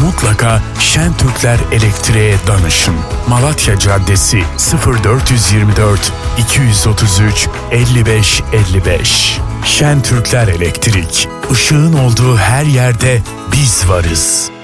mutlaka Şentürkler Elektriğe danışın. Malatya Caddesi 0424 233 55 55. Şentürkler Elektrik. Işığın olduğu her yerde biz varız.